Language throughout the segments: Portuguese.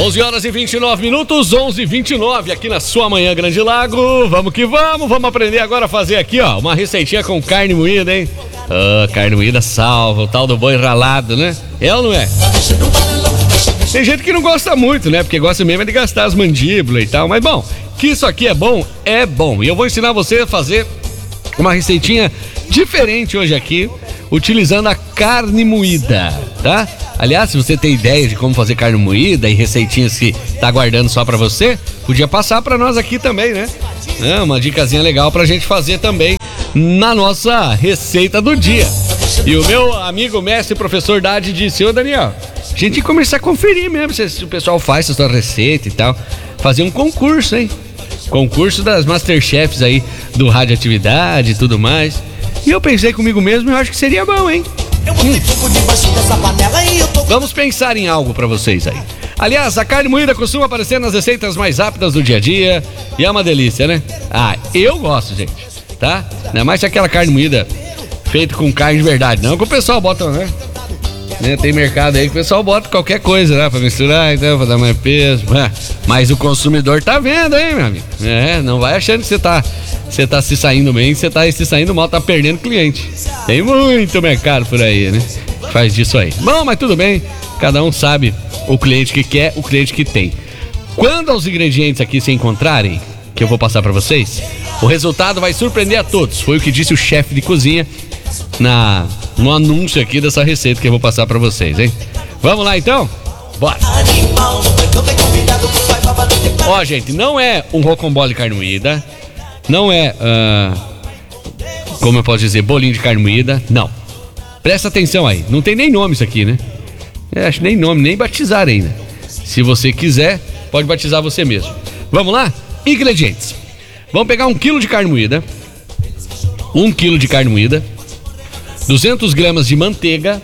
11h29, 11h29 aqui na sua manhã Grande Lago. Vamos que vamos aprender agora a fazer aqui, ó, uma receitinha com carne moída, hein? Carne moída salva, o tal do boi ralado, né? É ou não é? Tem gente que não gosta muito, né? Porque gosta mesmo de gastar as mandíbulas e tal, mas bom, que isso aqui é bom, é bom. E eu vou ensinar você a fazer uma receitinha diferente hoje aqui, utilizando a carne moída, tá? Aliás, se você tem ideia de como fazer carne moída e receitinhas que tá guardando só pra você, podia passar pra nós aqui também, né? Uma dicasinha legal pra gente fazer também na nossa receita do dia. E o meu amigo mestre professor Dade disse: ô Daniel, a gente tem que começar a conferir mesmo se o pessoal faz a sua receita e tal. Fazer um concurso, hein? Concurso das Masterchefs aí, do Radioatividade e tudo mais. E eu pensei comigo mesmo, eu acho que seria bom, hein? Vamos pensar em algo pra vocês aí. Aliás, a carne moída costuma aparecer nas receitas mais rápidas do dia a dia e é uma delícia, né? Eu gosto, gente, tá? Ainda mais se aquela carne moída feita com carne de verdade, não que o pessoal bota, né? Tem mercado aí que o pessoal bota qualquer coisa, né? Pra misturar, então, pra dar mais peso. Mas o consumidor tá vendo, hein, meu amigo? Não vai achando que você tá se saindo bem, você tá se saindo mal, tá perdendo cliente. Tem muito mercado por aí, né? Faz disso aí. Bom, mas tudo bem, cada um sabe o cliente que quer, o cliente que tem. Quando os ingredientes aqui se encontrarem, que eu vou passar pra vocês, o resultado vai surpreender a todos. Foi o que disse o chefe de cozinha no anúncio aqui dessa receita que eu vou passar pra vocês, hein? Vamos lá então? Bora! Ó, gente, não é um rocambole de carne moída, não é, como eu posso dizer, bolinho de carne moída, não. Presta atenção aí, não tem nem nome isso aqui, né? Acho nem nome, nem batizar ainda. Se você quiser, pode batizar você mesmo. Vamos lá? Ingredientes. Vamos pegar 1 quilo de carne moída, 1 quilo de carne moída, 200 gramas de manteiga,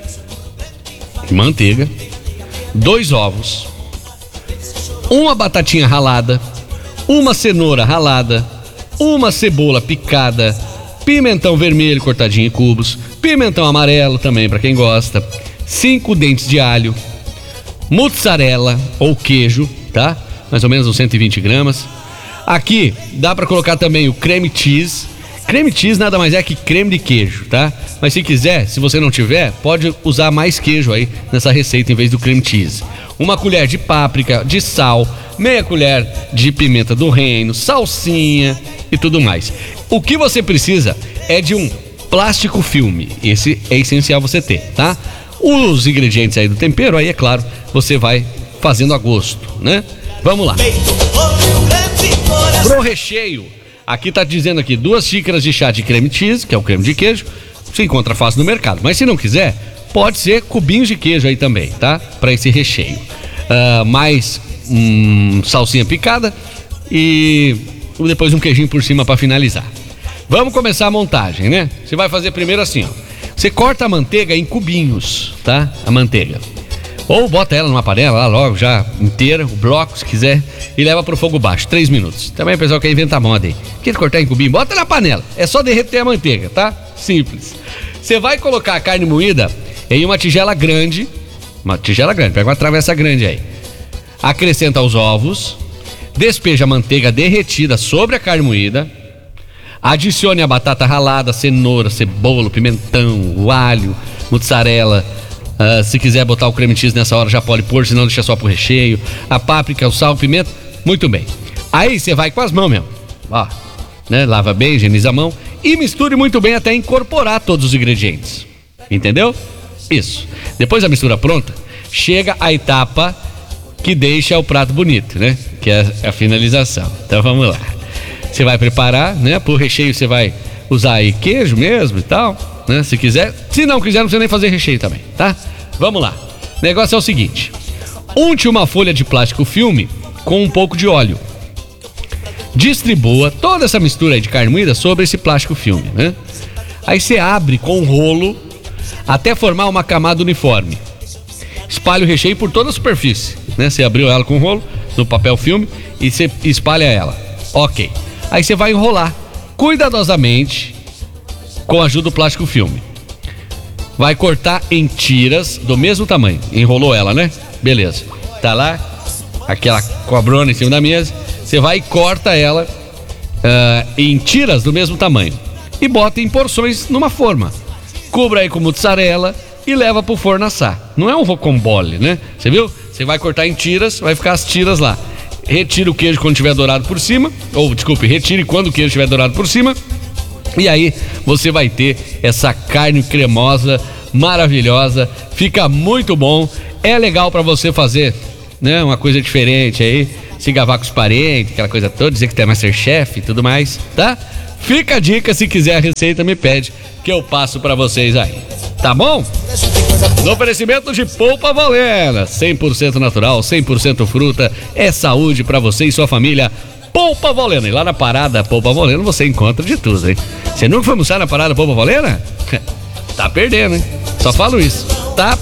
2 ovos, uma batatinha ralada, uma cenoura ralada, uma cebola picada, pimentão vermelho cortadinho em cubos, pimentão amarelo também para quem gosta, 5 dentes de alho, mussarela ou queijo, tá? Mais ou menos uns 120 gramas. Aqui dá para colocar também o creme cheese. Creme cheese nada mais é que creme de queijo, tá? Mas se quiser, se você não tiver, pode usar mais queijo aí nessa receita em vez do creme cheese. 1 colher de páprica, de sal, meia colher de pimenta do reino, salsinha e tudo mais. O que você precisa é de um plástico filme. Esse é essencial você ter, tá? Os ingredientes aí do tempero, aí é claro, você vai fazendo a gosto, né? Vamos lá. Pro recheio, aqui tá dizendo aqui 2 xícaras de chá de creme cheese, que é o creme de queijo, se encontra fácil no mercado. Mas se não quiser, pode ser cubinhos de queijo aí também, tá? Para esse recheio. Mais salsinha picada e depois um queijinho por cima para finalizar. Vamos começar a montagem, né? Você vai fazer primeiro assim, ó. Você corta a manteiga em cubinhos, tá? A manteiga. Ou bota ela numa panela lá logo, já inteira, o bloco, se quiser, e leva pro fogo baixo, 3 minutos. Também o pessoal quer inventar moda aí. Quer cortar em cubinho? Bota na panela. É só derreter a manteiga, tá? Simples. Você vai colocar a carne moída em uma tigela grande. Pega uma travessa grande aí. Acrescenta os ovos. Despeja a manteiga derretida sobre a carne moída. Adicione a batata ralada, cenoura, cebola, pimentão, o alho, mussarela. Se quiser botar o creme cheese nessa hora já pode pôr, senão deixa só pro recheio. A páprica, o sal, o pimenta, muito bem. Aí você vai com as mãos mesmo, ó, né? Lava bem, higieniza a mão e misture muito bem até incorporar todos os ingredientes, entendeu? Isso. Depois da mistura pronta, chega a etapa que deixa o prato bonito, né? Que é a finalização. Então vamos lá. Você vai preparar, né? Pro recheio você vai usar aí queijo mesmo e tal, né? Se quiser. Se não quiser, não precisa nem fazer recheio também, tá? Vamos lá. O negócio é o seguinte: unte uma folha de plástico filme com um pouco de óleo. Distribua toda essa mistura aí de carne moída sobre esse plástico filme, né? Aí você abre com um rolo até formar uma camada uniforme. Espalhe o recheio por toda a superfície, né? Você abriu ela com um rolo no papel filme e você espalha ela. Ok. Aí você vai enrolar cuidadosamente com a ajuda do plástico filme. Vai cortar em tiras do mesmo tamanho. Enrolou ela, né? Beleza. Tá lá. aquela cobrona em cima da mesa, você vai e corta ela em tiras do mesmo tamanho e bota em porções numa forma. Cubra aí com mussarela e leva pro forno assar. Não é um rocambole, né? Você viu? Você vai cortar em tiras, vai ficar as tiras lá. Retire o queijo quando tiver dourado por cima, ou desculpe, retire quando o queijo estiver dourado por cima. E aí você vai ter essa carne cremosa, maravilhosa, fica muito bom. É legal pra você fazer, né, uma coisa diferente aí, se gavar com os parentes, aquela coisa toda, dizer que tem Masterchef e tudo mais, tá? Fica a dica, se quiser a receita me pede, que eu passo pra vocês aí, tá bom? No oferecimento de Polpa Valena, 100% natural, 100% fruta, é saúde pra você e sua família. Polpa Valena, e lá na parada Polpa Valena você encontra de tudo, hein? Você nunca foi almoçar na parada Polpa Valena? Tá perdendo, hein? Só falo isso, tá